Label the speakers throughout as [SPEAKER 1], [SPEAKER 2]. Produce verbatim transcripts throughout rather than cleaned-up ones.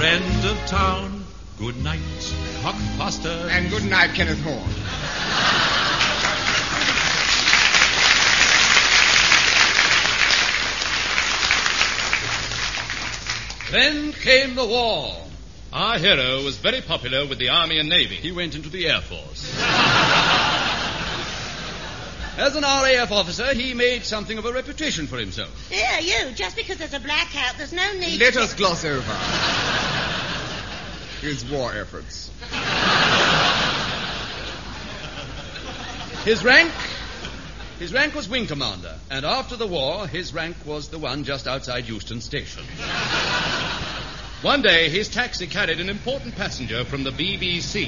[SPEAKER 1] end of town. Good night, Cockfaster.
[SPEAKER 2] And good night, Kenneth Horne.
[SPEAKER 3] Then came the war. Our hero was very popular with the Army and Navy. He went into the Air Force. As an R A F officer, he made something of a reputation for himself.
[SPEAKER 4] Yeah, you. Just because there's a blackout, there's no need
[SPEAKER 2] Let
[SPEAKER 4] to...
[SPEAKER 2] us gloss over his war efforts.
[SPEAKER 3] His rank? His rank was wing commander. And after the war, his rank was the one just outside Euston Station. One day, his taxi carried an important passenger from the B B C.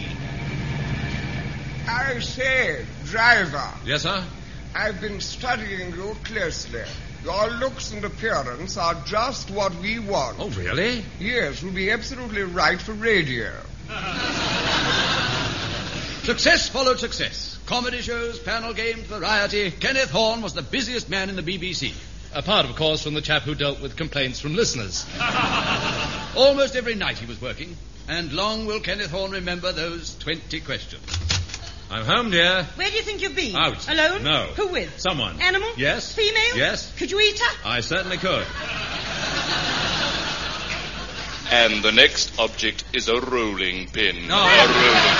[SPEAKER 2] I say, driver.
[SPEAKER 3] Yes, sir?
[SPEAKER 2] I've been studying you closely. Your looks and appearance are just what we want.
[SPEAKER 3] Oh, really?
[SPEAKER 2] Yes, you'll be absolutely right for radio.
[SPEAKER 3] Success followed success. Comedy shows, panel games, variety. Kenneth Horne was the busiest man in the B B C. Apart, of course, from the chap who dealt with complaints from listeners. Almost every night he was working, and long will Kenneth Horne remember those twenty questions. I'm home, dear.
[SPEAKER 4] Where do you think you've been?
[SPEAKER 3] Out.
[SPEAKER 4] Alone?
[SPEAKER 3] No.
[SPEAKER 4] Who with?
[SPEAKER 3] Someone.
[SPEAKER 4] Animal?
[SPEAKER 3] Yes.
[SPEAKER 4] Female?
[SPEAKER 3] Yes.
[SPEAKER 4] Could you eat her?
[SPEAKER 3] I certainly could.
[SPEAKER 5] And the next object is a rolling pin.
[SPEAKER 3] No.
[SPEAKER 5] A rolling...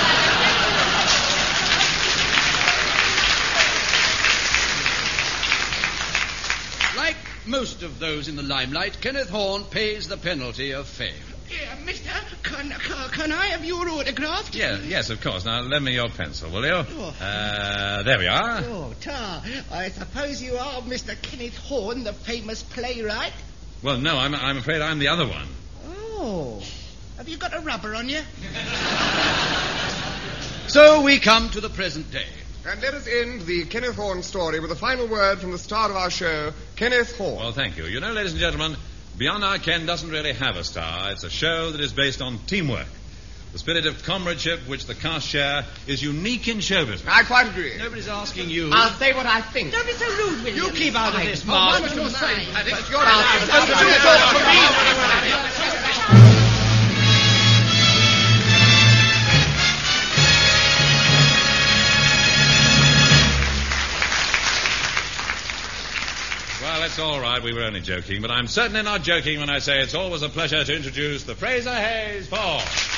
[SPEAKER 3] Like most of those in the limelight, Kenneth Horne pays the penalty of fame.
[SPEAKER 6] Yeah, mister, can, can, can I have your autograph?
[SPEAKER 7] Yeah, yes, of course. Now, lend me your pencil, will you?
[SPEAKER 6] Oh.
[SPEAKER 7] Uh, there we are.
[SPEAKER 6] Oh, Tar, I suppose you are Mister Kenneth Horne, the famous playwright?
[SPEAKER 7] Well, no, I'm, I'm afraid I'm the other one.
[SPEAKER 6] Oh. Have you got a rubber on you?
[SPEAKER 3] So we come to the present day.
[SPEAKER 2] And let us end the Kenneth Horne story with a final word from the star of our show, Kenneth Horne.
[SPEAKER 7] Well, thank you. You know, ladies and gentlemen, Beyond Our Ken doesn't really have a star. It's a show that is based on teamwork. The spirit of comradeship which the cast share is unique in show business.
[SPEAKER 2] I quite agree.
[SPEAKER 3] Nobody's asking you.
[SPEAKER 2] I'll say what I think.
[SPEAKER 4] Don't be so rude, William.
[SPEAKER 3] You keep out of this,
[SPEAKER 2] Oh,
[SPEAKER 3] Mark.
[SPEAKER 2] why must you say, Paddy?
[SPEAKER 3] But
[SPEAKER 2] You're
[SPEAKER 3] out.
[SPEAKER 2] out. You talk for me.
[SPEAKER 7] Well, that's all right. We were only joking, but I'm certainly not joking when I say it's always a pleasure to introduce the Fraser Hayes Four.